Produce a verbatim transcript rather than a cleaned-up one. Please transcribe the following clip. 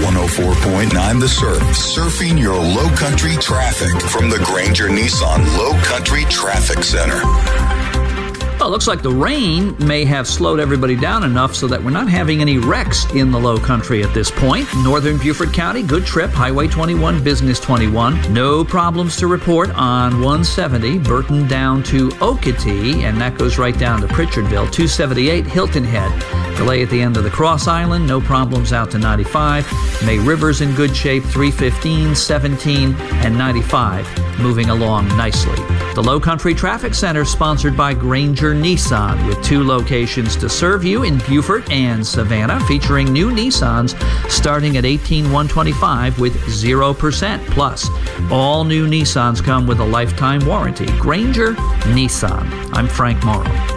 one oh four point nine The Surf, surfing your low country traffic from the Granger Nissan Low Country Traffic Center. Well, it looks like the rain may have slowed everybody down enough so that we're not having any wrecks in the low country at this point. Northern Beaufort County, good trip. Highway twenty-one, Business twenty-one. No problems to report on one seventy, Burton down to Okatee, and that goes right down to Pritchardville. two seventy-eight, Hilton Head. Delay at the end of the Cross Island. No problems out to ninety-five. May River's in good shape. three fifteen, seventeen, and ninety-five moving along nicely. The Low Country Traffic Center, sponsored by Granger Nissan, with two locations to serve you in Beaufort and Savannah, featuring new Nissans starting at eighteen thousand one hundred twenty-five dollars with zero percent. Plus, all new Nissans come with a lifetime warranty. Granger Nissan. I'm Frank Morrow.